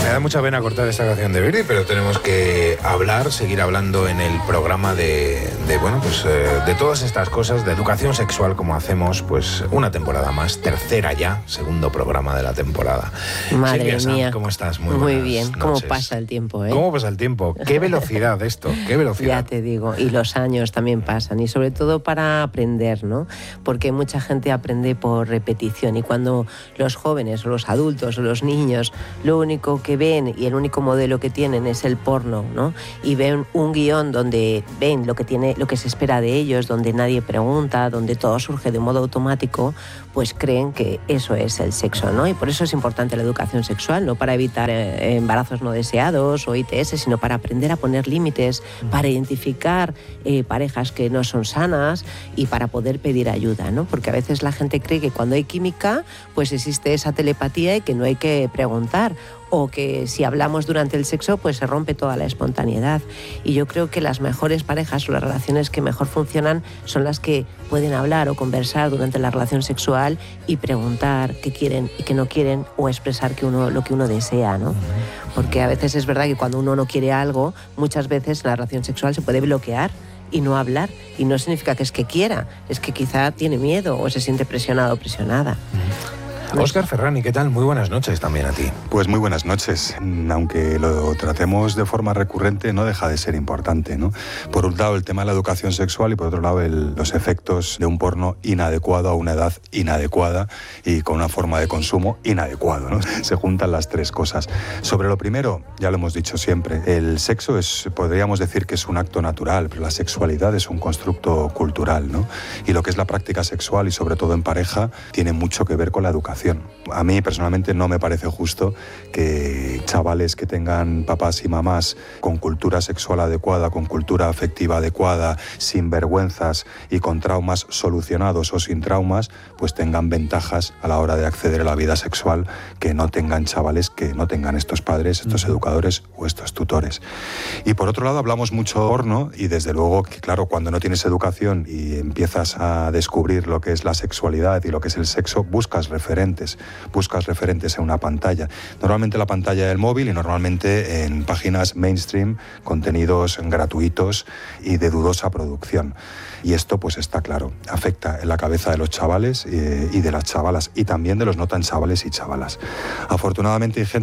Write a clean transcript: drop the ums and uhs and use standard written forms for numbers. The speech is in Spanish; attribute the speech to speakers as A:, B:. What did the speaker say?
A: Me da mucha pena cortar esta canción de Virdi, pero tenemos que seguir hablando en el programa de todas estas cosas, de educación sexual, como hacemos pues una temporada más, tercera ya, segundo programa de la temporada.
B: Madre
A: Silvia
B: mía.
A: Sanz, ¿cómo estás?
B: Muy bien.
A: Noches.
B: ¿Cómo pasa el tiempo, eh?
A: ¿Cómo pasa el tiempo? ¡Qué velocidad esto! ¡Qué velocidad!
B: Ya te digo, y los años también pasan, y sobre todo para aprender, ¿no? Porque mucha gente aprende por repetición, y cuando los jóvenes o los adultos o los niños lo único que ven y el único modelo que tienen es el porno, ¿no? Y ven un guión donde ven lo que se espera de ellos, donde nadie pregunta, donde todo surge de modo automático, pues creen que eso es el sexo, ¿no? Y por eso es importante la educación sexual, no para evitar embarazos no deseados o ITS, sino para aprender a poner límites, para identificar parejas que no son sanas y para poder pedir ayuda, ¿no? Porque a veces la gente cree que cuando hay química, pues existe esa telepatía y que no hay que preguntar, o que si hablamos durante el sexo pues se rompe toda la espontaneidad. Y yo creo que las mejores parejas o las relaciones que mejor funcionan son las que pueden hablar o conversar durante la relación sexual y preguntar qué quieren y qué no quieren, o expresar lo que uno desea, ¿no? Porque a veces es verdad que cuando uno no quiere algo, muchas veces la relación sexual se puede bloquear y no hablar, y no significa que es que quiera, es que quizá tiene miedo o se siente presionado o presionada.
A: Óscar Ferrani, ¿qué tal? Muy buenas noches también a ti.
C: Pues muy buenas noches. Aunque lo tratemos de forma recurrente, no deja de ser importante, ¿no? Por un lado el tema de la educación sexual y por otro lado los efectos de un porno inadecuado a una edad inadecuada y con una forma de consumo inadecuado, ¿no? Se juntan las tres cosas. Sobre lo primero, ya lo hemos dicho siempre, el sexo podríamos decir que es un acto natural, pero la sexualidad es un constructo cultural, ¿no? Y lo que es la práctica sexual, y sobre todo en pareja, tiene mucho que ver con la educación. A mí personalmente no me parece justo que chavales que tengan papás y mamás con cultura sexual adecuada, con cultura afectiva adecuada, sin vergüenzas y con traumas solucionados o sin traumas, pues tengan ventajas a la hora de acceder a la vida sexual que no tengan chavales, que no tengan estos padres, estos educadores o estos tutores. Y por otro lado hablamos mucho de porno, y desde luego que claro, cuando no tienes educación y empiezas a descubrir lo que es la sexualidad y lo que es el sexo, buscas referentes en una pantalla. Normalmente la pantalla del móvil y normalmente en páginas mainstream, contenidos gratuitos y de dudosa producción. Y esto pues está claro, afecta en la cabeza de los chavales y de las chavalas, y también de los no tan chavales y chavalas. Afortunadamente hay gente